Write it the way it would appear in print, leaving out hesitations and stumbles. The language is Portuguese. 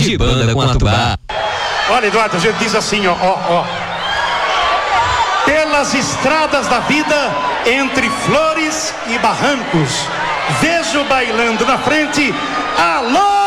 de banda com Atubá. Olha, Eduardo, a gente diz assim, ó. Pelas estradas da vida, entre flores e barrancos, vejo bailando na frente, alô!